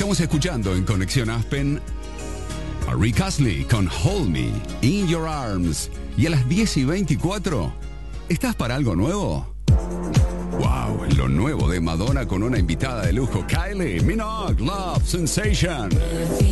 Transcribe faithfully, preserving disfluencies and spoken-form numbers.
Estamos escuchando en Conexión Aspen a Rick Astley con Hold Me in Your Arms. Y a las diez y veinticuatro, ¿estás para algo nuevo? Wow, lo nuevo de Madonna con una invitada de lujo, Kylie Minogue, Love Sensation.